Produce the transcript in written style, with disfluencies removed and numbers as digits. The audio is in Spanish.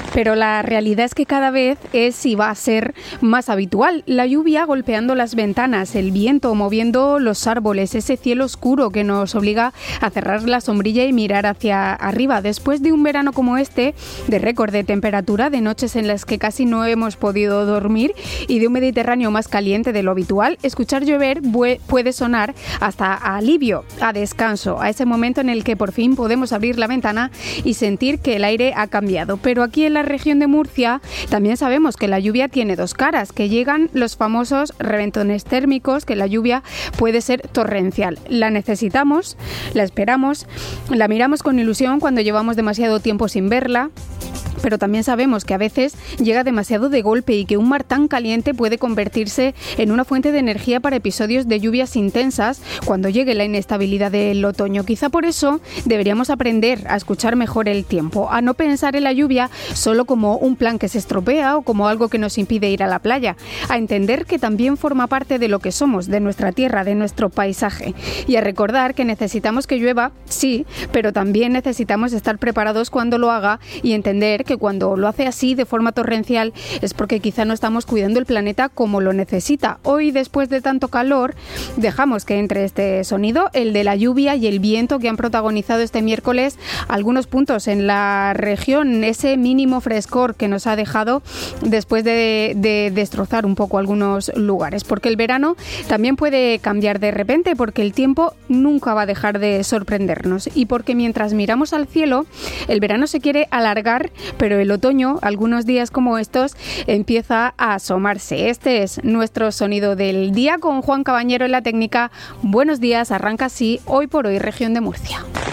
Pero la realidad es que cada vez es y va a ser más habitual. La lluvia golpeando las ventanas, el viento moviendo los árboles, ese cielo oscuro que nos obliga a cerrar la sombrilla y mirar hacia arriba. Después de un verano como este, de récord de temperatura, de noches en las que casi no hemos podido dormir y de un Mediterráneo más caliente de lo habitual, escuchar llover puede sonar hasta a alivio, a descanso, a ese momento en el que por fin podemos abrir la ventana y sentir que el aire ha cambiado. Pero aquí en la región de Murcia también sabemos que la lluvia tiene dos caras, que llegan los famosos reventones térmicos, que la lluvia puede ser torrencial. La necesitamos, la esperamos, la miramos con ilusión cuando llevamos demasiado tiempo sin verla. Pero también sabemos que a veces llega demasiado de golpe y que un mar tan caliente puede convertirse en una fuente de energía para episodios de lluvias intensas cuando llegue la inestabilidad del otoño. Quizá por eso deberíamos aprender a escuchar mejor el tiempo, a no pensar en la lluvia solo como un plan que se estropea o como algo que nos impide ir a la playa, a entender que también forma parte de lo que somos, de nuestra tierra, de nuestro paisaje, y a recordar que necesitamos que llueva, sí, pero también necesitamos estar preparados cuando lo haga y entender que cuando lo hace así de forma torrencial es porque quizá no estamos cuidando el planeta como lo necesita. Hoy, después de tanto calor, dejamos que entre este sonido, el de la lluvia y el viento que han protagonizado este miércoles algunos puntos en la región, ese mínimo frescor que nos ha dejado después de destrozar un poco algunos lugares, porque el verano también puede cambiar de repente, porque el tiempo nunca va a dejar de sorprendernos y porque mientras miramos al cielo, el verano se quiere alargar, pero el otoño, algunos días como estos, empieza a asomarse. Este es nuestro sonido del día con Juan Cabañero en la técnica. Buenos días, arranca así Hoy por Hoy, región de Murcia.